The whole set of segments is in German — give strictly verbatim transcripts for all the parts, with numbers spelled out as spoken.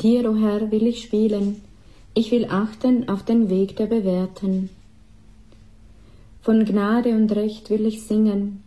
Dir, o Herr, will ich spielen, ich will achten auf den Weg der Bewährten. Von Gnade und Recht will ich singen,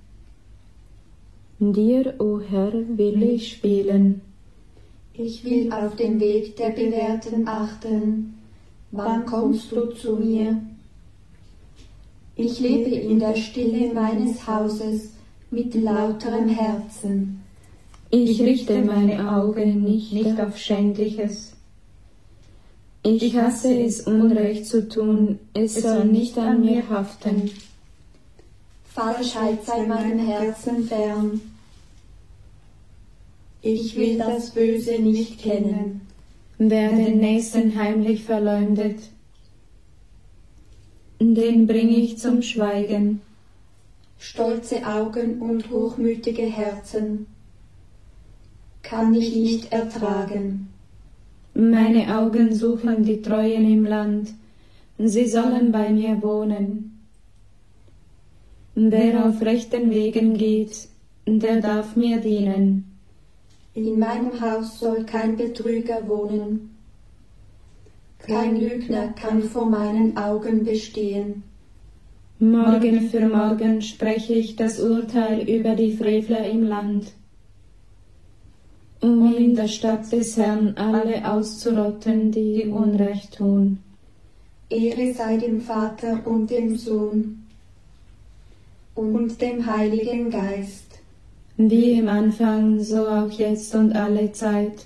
dir, o Herr, will ich spielen. Ich will auf den Weg der Bewährten achten, wann kommst du zu mir? Ich lebe in der Stille meines Hauses mit lauterem Herzen. Ich richte meine Augen nicht, nicht auf Schändliches. Ich hasse es, Unrecht zu tun, es soll nicht an mir haften. Falschheit sei meinem Herzen fern. Ich will das Böse nicht kennen. Wer den Nächsten heimlich verleumdet, den bringe ich zum Schweigen. Stolze Augen und hochmütige Herzen kann ich nicht ertragen. Meine Augen suchen die Treuen im Land, sie sollen bei mir wohnen. Wer auf rechten Wegen geht, der darf mir dienen. In meinem Haus soll kein Betrüger wohnen. Kein Lügner kann vor meinen Augen bestehen. Morgen für morgen spreche ich das Urteil über die Frevler im Land, um in der Stadt des Herrn alle auszurotten, die Unrecht tun. Ehre sei dem Vater und dem Sohn und dem Heiligen Geist, wie im Anfang, so auch jetzt und alle Zeit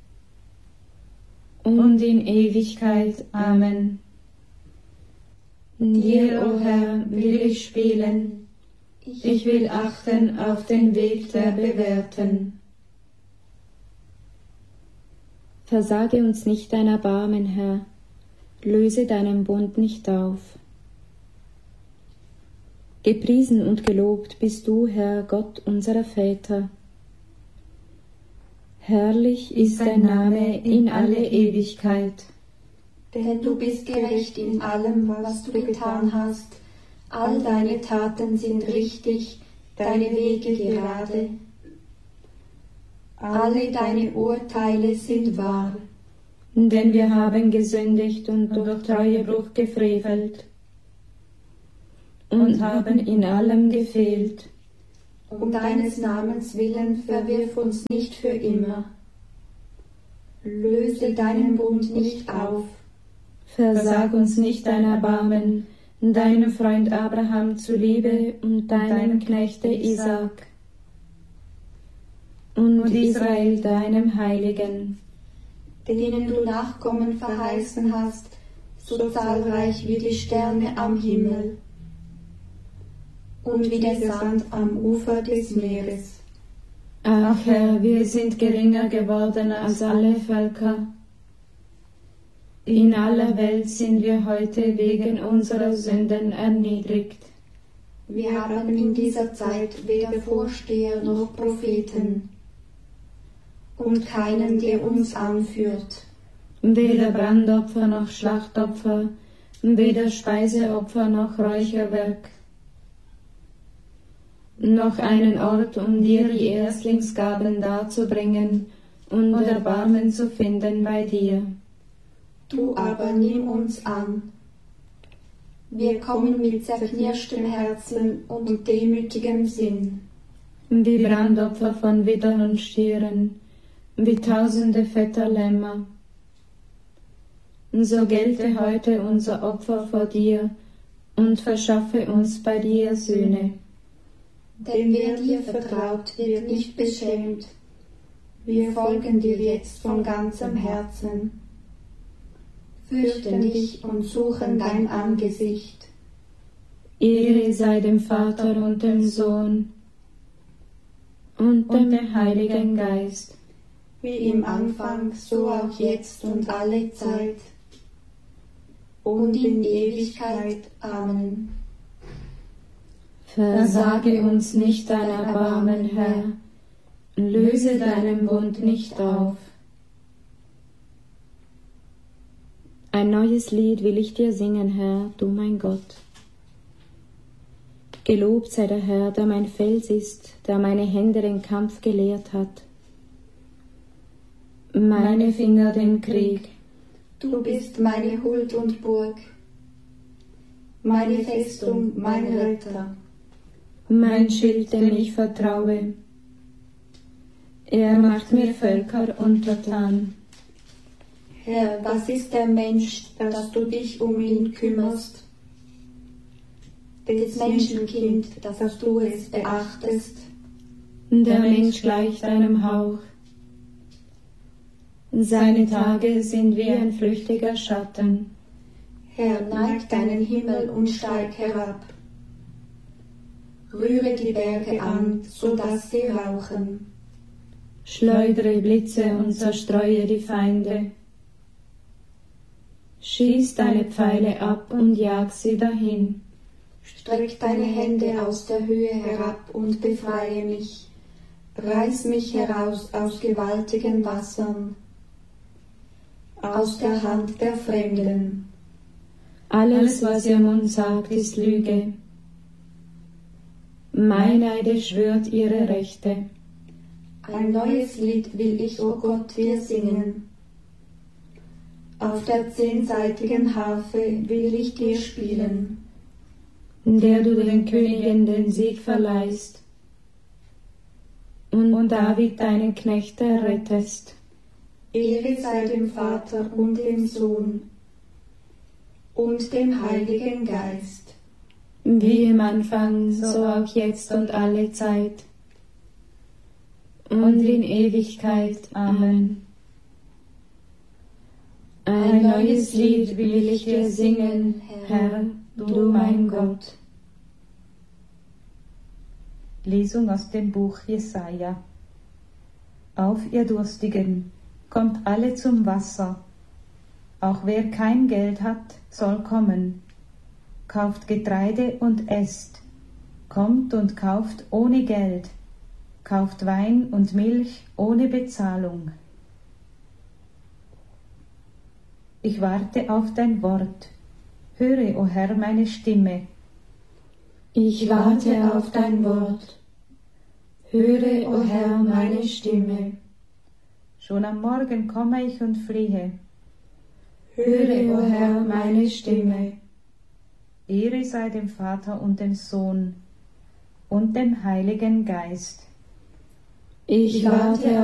und in Ewigkeit. Amen. Dir, o Herr, will ich spielen, ich will achten auf den Weg der Bewährten. Versage uns nicht dein Erbarmen, Herr, löse deinen Bund nicht auf. Gepriesen und gelobt bist du, Herr, Gott unserer Väter. Herrlich ist dein Name in alle Ewigkeit. Denn du bist gerecht in allem, was du getan hast. All deine Taten sind richtig, deine Wege gerade. Alle deine Urteile sind wahr. Denn wir haben gesündigt und durch Treuebruch gefrevelt und haben in allem gefehlt. Um deines Namens willen verwirf uns nicht für immer. Löse deinen Bund nicht auf. Versag uns nicht dein Erbarmen, deinem Freund Abraham zuliebe und deinem Knechte Isaak und Israel deinem Heiligen, denen du Nachkommen verheißen hast, so zahlreich wie die Sterne am Himmel und wie der Sand am Ufer des Meeres. Ach Herr, wir sind geringer geworden als alle Völker. In aller Welt sind wir heute wegen unserer Sünden erniedrigt. Wir haben in dieser Zeit weder Vorsteher noch Propheten und keinen, der uns anführt. Weder Brandopfer noch Schlachtopfer, weder Speiseopfer noch Räucherwerk, noch einen Ort, um dir die Erstlingsgaben darzubringen und Erbarmen zu finden bei dir. Du aber nimm uns an. Wir kommen mit zerknirschtem Herzen und demütigem Sinn. Wie Brandopfer von Widdern und Stieren, wie tausende fetter Lämmer. So gelte heute unser Opfer vor dir und verschaffe uns bei dir Sühne. Denn wer dir vertraut, wird nicht beschämt. Wir folgen dir jetzt von ganzem Herzen, fürchten dich und suchen dein Angesicht. Ehre sei dem Vater und dem Sohn und dem Heiligen Geist, wie im Anfang, so auch jetzt und alle Zeit und in Ewigkeit. Amen. Versage uns nicht dein Erbarmen, Herr, löse deinen Bund nicht auf. Ein neues Lied will ich dir singen, Herr, du mein Gott. Gelobt sei der Herr, der mein Fels ist, der meine Hände den Kampf gelehrt hat. meine Finger den Krieg. Du bist meine Huld und Burg, meine Festung, mein Retter, mein Schild, dem ich vertraue. Er macht mir Völker untertan. Herr, was ist der Mensch, dass du dich um ihn kümmerst? Des Menschenkind, dass du es beachtest. Der Mensch gleicht einem Hauch. Seine Tage sind wie ein flüchtiger Schatten. Herr, neig deinen Himmel und steig herab. Rühre die Berge an, so dass sie rauchen. Schleudere Blitze und zerstreue die Feinde. Schieß deine Pfeile ab und jag sie dahin. Streck deine Hände aus der Höhe herab und befreie mich. Reiß mich heraus aus gewaltigen Wassern, aus der Hand der Fremden. Alles, was ihr Mund sagt, ist Lüge. Meineide schwört ihre Rechte. Ein neues Lied will ich, o Gott, dir singen. Auf der zehnseitigen Harfe will ich dir spielen, der du den Königen den Sieg verleihst und David deinen Knecht errettest. Ehre sei dem Vater und dem Sohn und dem Heiligen Geist, wie im Anfang, so auch jetzt und alle Zeit und in Ewigkeit. Amen. Ein neues Lied will ich dir singen, Herr, du mein Gott. Lesung aus dem Buch Jesaja. Auf, ihr Durstigen, kommt alle zum Wasser. Auch wer kein Geld hat, soll kommen. Kauft Getreide und esst. Kommt und kauft ohne Geld. Kauft Wein und Milch ohne Bezahlung. Ich warte auf dein Wort. Höre, o Herr, meine Stimme. Ich warte auf dein Wort. Höre, o Herr, meine Stimme. Schon am Morgen komme ich und fliehe. Höre, o Herr, meine Stimme. Ehre sei dem Vater und dem Sohn und dem Heiligen Geist. Ich warte